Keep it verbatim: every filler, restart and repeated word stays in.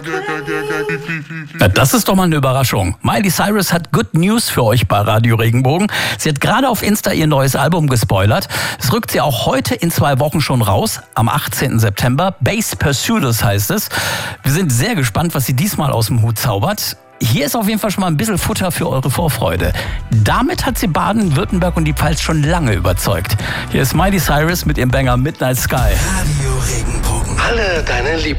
Ja, das ist doch mal eine Überraschung. Miley Cyrus hat Good News für euch bei Radio Regenbogen. Sie hat gerade auf Insta ihr neues Album gespoilert. Es rückt sie auch heute in zwei Wochen schon raus, am achtzehnten September. Bass Pursuits heißt es. Wir sind sehr gespannt, was sie diesmal aus dem Hut zaubert. Hier ist auf jeden Fall schon mal ein bisschen Futter für eure Vorfreude. Damit hat sie Baden-Württemberg und die Pfalz schon lange überzeugt. Hier ist Miley Cyrus mit ihrem Banger Midnight Sky. Radio Regenbogen. Alle deine Lieblings